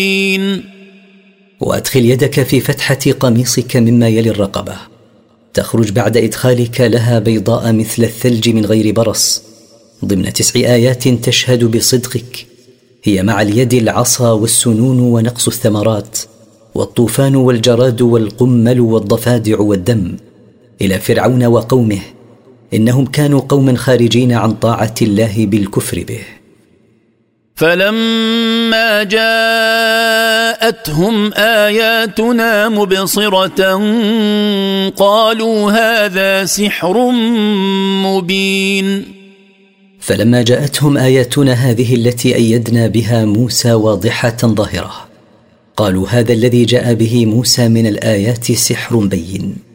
وأدخل يدك في فتحة قميصك مما يلي الرقبة، تخرج بعد إدخالك لها بيضاء مثل الثلج من غير برص، ضمن 9 آيات تشهد بصدقك، هي مع اليد العصا والسنون ونقص الثمرات والطوفان والجراد والقمل والضفادع والدم، إلى فرعون وقومه، إنهم كانوا قوما خارجين عن طاعة الله بالكفر به. فلما جاءتهم آياتنا مبصرة قالوا هذا سحر مبين. فلما جاءتهم آياتنا هذه التي أيدنا بها موسى واضحة ظاهرة، قالوا هذا الذي جاء به موسى من الآيات سحر بين.